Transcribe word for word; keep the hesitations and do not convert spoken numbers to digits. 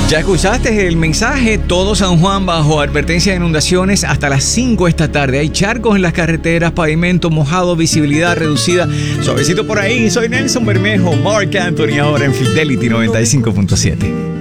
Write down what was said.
Ya escuchaste el mensaje, todo San Juan bajo advertencia de inundaciones hasta las cinco esta tarde. Hay charcos en las carreteras, pavimento mojado, visibilidad reducida. Suavecito por ahí, soy Nelson Bermejo, Marc Anthony ahora en Fidelity noventa y cinco punto siete.